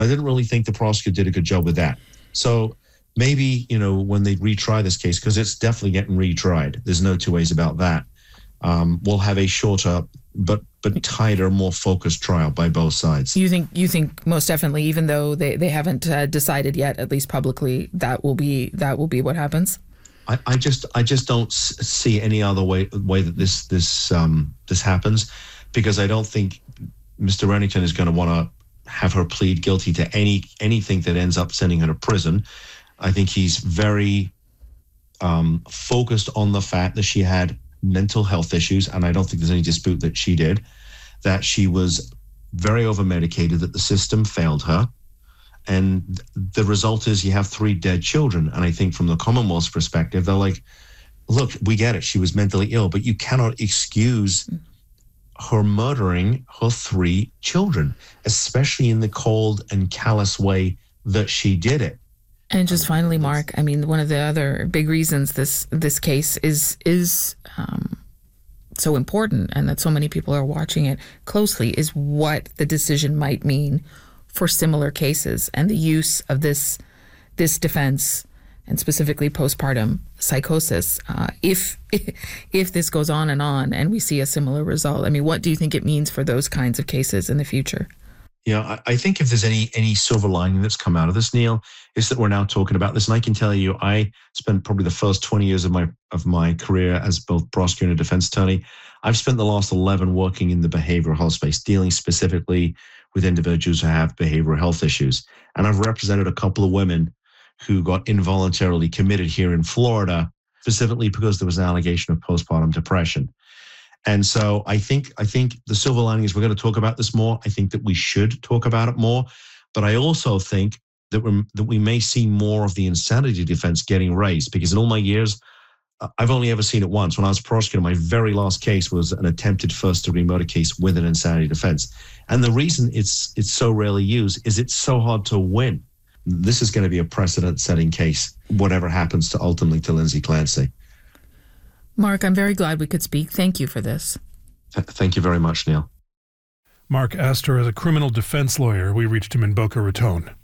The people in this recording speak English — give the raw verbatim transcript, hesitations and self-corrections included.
I didn't really think the prosecutor did a good job with that. So maybe, you know, when they retry this case, because it's definitely getting retried, there's no two ways about that, um, we'll have a shorter but but tighter, more focused trial by both sides. You think you think most definitely, even though they, they haven't uh, decided yet, at least publicly, that will be that will be what happens? I, I just I just don't see any other way way that this this um, this happens, because I don't think Mister Remington is going to want to have her plead guilty to any anything that ends up sending her to prison. I think he's very um, focused on the fact that she had mental health issues, and I don't think there's any dispute that she did, that she was very over-medicated, that the system failed her. And the result is you have three dead children. And I think from the Commonwealth's perspective, they're like, look, we get it. She was mentally ill, but you cannot excuse her murdering her three children, especially in the cold and callous way that she did it. And just finally, Mark, I mean, one of the other big reasons this this case is is um, so important and that so many people are watching it closely is what the decision might mean for similar cases and the use of this this defense and specifically postpartum psychosis. Uh, if if this goes on and on and we see a similar result, I mean, what do you think it means for those kinds of cases in the future? Yeah, I, I think if there's any any silver lining that's come out of this, Neil, is that we're now talking about this. And I can tell you, I spent probably the first twenty years of my of my career as both prosecutor and defense attorney. I've spent the last eleven working in the behavioral health space, dealing specifically with individuals who have behavioral health issues. And I've represented a couple of women who got involuntarily committed here in Florida, specifically because there was an allegation of postpartum depression. And so I think I think the silver lining is we're going to talk about this more. I think that we should talk about it more. But I also think that, we're, that we may see more of the insanity defense getting raised, because in all my years, I've only ever seen it once. When I was a prosecutor, my very last case was an attempted first-degree murder case with an insanity defense. And the reason it's it's so rarely used is it's so hard to win. This is going to be a precedent-setting case, whatever happens to ultimately to Lindsay Clancy. Mark, I'm very glad we could speak. Thank you for this. Th- thank you very much, Neil. Mark Astor is a criminal defense lawyer. We reached him in Boca Raton.